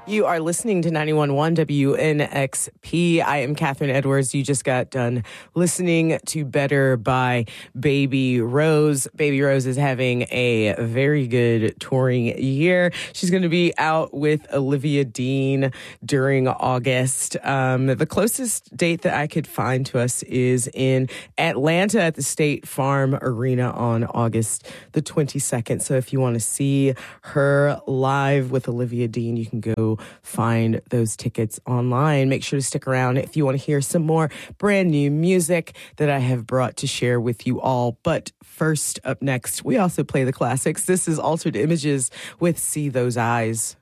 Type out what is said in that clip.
You are listening to 91.1 WNXP. I am Catherine Edwards. You just got done listening to Better by Baby Rose. Baby Rose is having a very good touring year. She's going to be out with Olivia Dean during August. The closest date that I could find to us is in Atlanta at the State Farm Arena on August the 22nd. So if you want to see her live with Olivia Dean, you can go find those tickets online. Make sure to stick around if you want to hear some more brand new music that I have brought to share with you all. But first, up next, we also play the classics. This is Altered Images with See Those Eyes.